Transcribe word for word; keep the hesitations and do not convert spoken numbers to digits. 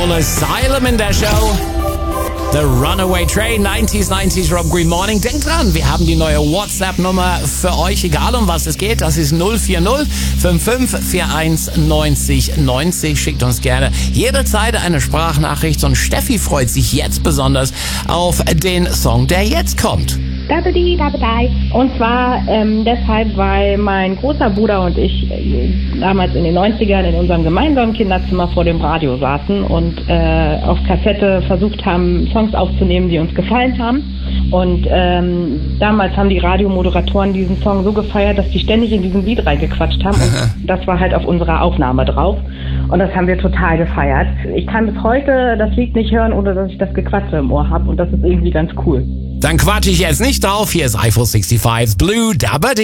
Soul Asylum in der Show. The Runaway Train, neunziger, neunziger Rob Green Morning. Denkt dran, wir haben die neue WhatsApp-Nummer für euch, egal um was es geht. Das ist null vier null fünf fünf vier eins neun null neun null. Schickt uns gerne jederzeit eine Sprachnachricht und Steffi freut sich jetzt besonders auf den Song, der jetzt kommt. Dabedi, dabedei. Und zwar ähm, deshalb, weil mein großer Bruder und ich äh, damals in den neunzigern in unserem gemeinsamen Kinderzimmer vor dem Radio saßen und äh, auf Kassette versucht haben, Songs aufzunehmen, die uns gefallen haben. Und ähm, damals haben die Radiomoderatoren diesen Song so gefeiert, dass die ständig in diesen Lied reingequatscht haben. Und das war halt auf unserer Aufnahme drauf. Und das haben wir total gefeiert. Ich kann bis heute das Lied nicht hören, ohne dass ich das Gequatsche im Ohr habe. Und das ist irgendwie ganz cool. Dann quatsche ich jetzt nicht drauf. Hier ist Eiffel sechsundsiebzig's Blue Dabba Dee.